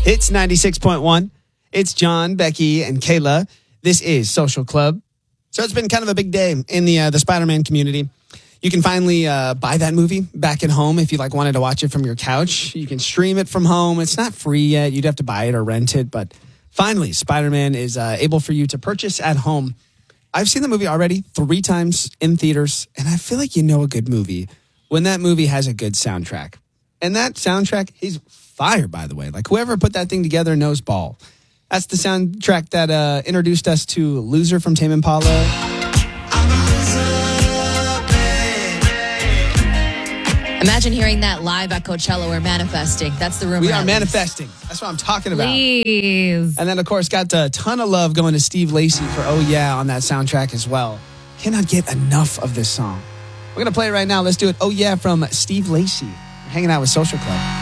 It's 96.1. It's John, Becky, and Kayla. This is Social Club. So it's been kind of a big day in the Spider-Man community. You can finally buy that movie back at home if you wanted to watch it from your couch. You can stream it from home. It's not free yet. You'd have to buy it or rent it. But finally, Spider-Man is able for you to purchase at home. I've seen the movie already 3 times in theaters, and I feel like you know a good movie when that movie has a good soundtrack. And that soundtrack is fire, by the way. Whoever put that thing together knows ball. That's the soundtrack that introduced us to Loser from Tame Impala. Imagine hearing that live at Coachella. We're manifesting. That's the rumor. We are manifesting. That's what I'm talking about. Please. And then, of course, got a ton of love going to Steve Lacy for Oh Yeah on that soundtrack as well. Cannot get enough of this song. We're going to play it right now. Let's do it. Oh Yeah from Steve Lacy. We're hanging out with Social Club.